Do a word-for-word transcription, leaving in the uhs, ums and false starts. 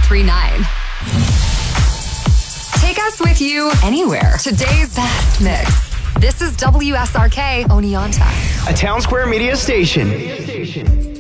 three nine. Take us with you anywhere. Today's best mix. This is W S R K Oneonta. A Town Square Media station.